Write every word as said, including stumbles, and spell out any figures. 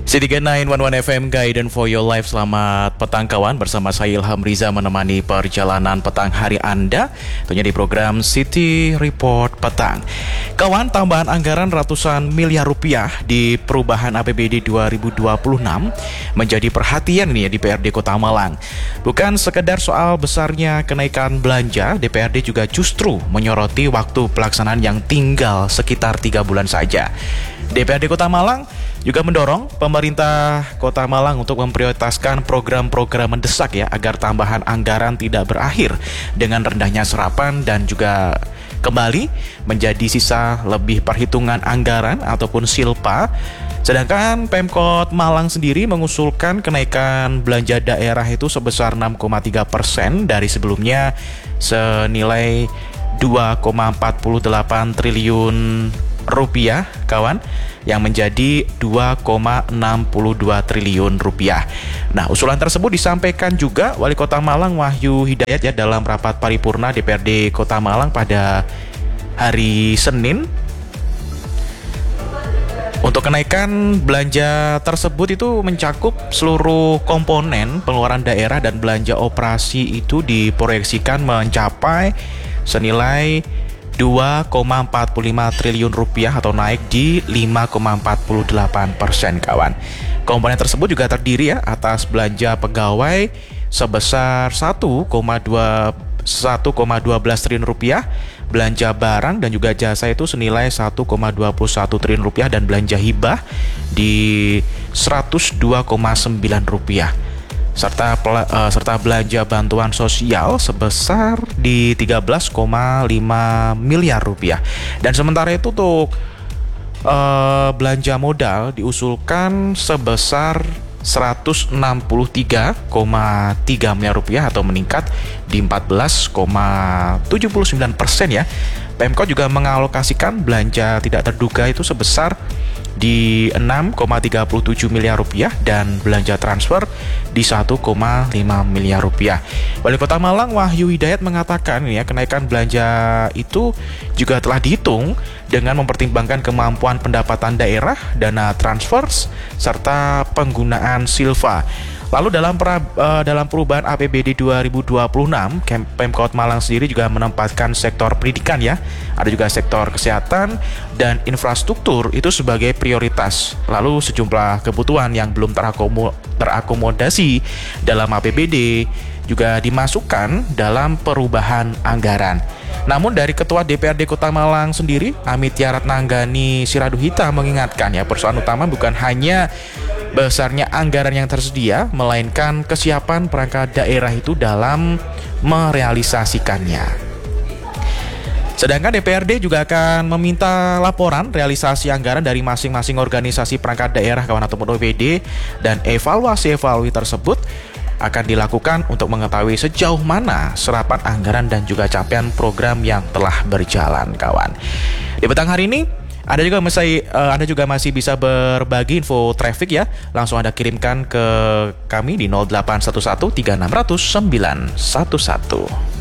City sembilan satu satu F M Guidance for Your Life. Selamat petang kawan, bersama saya Ilham Riza menemani perjalanan petang hari Anda, tentunya di program City Report Petang. Kawan, tambahan anggaran ratusan miliar rupiah di perubahan A P B D dua ribu dua puluh enam menjadi perhatian nih ya di P R D Kota Malang. Bukan sekedar soal besarnya kenaikan belanja, D P R D juga justru menyoroti waktu pelaksanaan yang tinggal sekitar tiga bulan saja. D P R D Kota Malang juga mendorong pemerintah Kota Malang untuk memprioritaskan program-program mendesak ya, agar tambahan anggaran tidak berakhir dengan rendahnya serapan dan juga kembali menjadi sisa lebih perhitungan anggaran ataupun silpa. Sedangkan Pemkot Malang sendiri mengusulkan kenaikan belanja daerah itu sebesar enam koma tiga persen dari sebelumnya senilai dua koma empat delapan triliun rupiah kawan, yang menjadi dua koma enam dua triliun rupiah. Nah, usulan tersebut disampaikan juga Wali Kota Malang Wahyu Hidayat ya dalam rapat paripurna D P R D Kota Malang pada hari Senin. Untuk kenaikan belanja tersebut itu mencakup seluruh komponen pengeluaran daerah, dan belanja operasi itu diproyeksikan mencapai senilai dua koma empat lima triliun rupiah atau naik di lima koma empat delapan persen kawan. Komponen tersebut juga terdiri ya atas belanja pegawai sebesar satu koma dua belas triliun rupiah, belanja barang dan juga jasa itu senilai satu koma dua satu triliun rupiah, dan belanja hibah di seratus dua koma sembilan rupiah. serta uh, serta belanja bantuan sosial sebesar di tiga belas koma lima miliar rupiah. Dan sementara itu untuk uh, belanja modal diusulkan sebesar seratus enam puluh tiga koma tiga miliar rupiah atau meningkat di empat belas koma tujuh sembilan persen ya. Pemkot juga mengalokasikan belanja tidak terduga itu sebesar di enam koma tiga tujuh miliar rupiah, dan belanja transfer di satu koma lima miliar rupiah. Wali Kota Malang Wahyu Hidayat mengatakan ya, kenaikan belanja itu juga telah dihitung dengan mempertimbangkan kemampuan pendapatan daerah, dana transfer, serta penggunaan silva. Lalu dalam pra, uh, dalam perubahan A P B D dua ribu dua puluh enam, Pemkot Malang sendiri juga menempatkan sektor pendidikan ya, ada juga sektor kesehatan dan infrastruktur itu sebagai prioritas. Lalu sejumlah kebutuhan yang belum terakomo, terakomodasi dalam A P B D juga dimasukkan dalam perubahan anggaran. Namun dari Ketua D P R D Kota Malang sendiri, Amitya Ratnanggani Siraduhita mengingatkan ya, persoalan utama bukan hanya besarnya anggaran yang tersedia, melainkan kesiapan perangkat daerah itu dalam merealisasikannya. Sedangkan D P R D juga akan meminta laporan realisasi anggaran dari masing-masing organisasi perangkat daerah kawan ataupun O P D, dan evaluasi-evaluasi tersebut akan dilakukan untuk mengetahui sejauh mana serapan anggaran dan juga capaian program yang telah berjalan kawan. Di petang hari ini Anda juga masih uh, Anda juga masih bisa berbagi info traffic ya. Langsung Anda kirimkan ke kami di nol delapan satu satu tiga enam nol nol sembilan satu satu.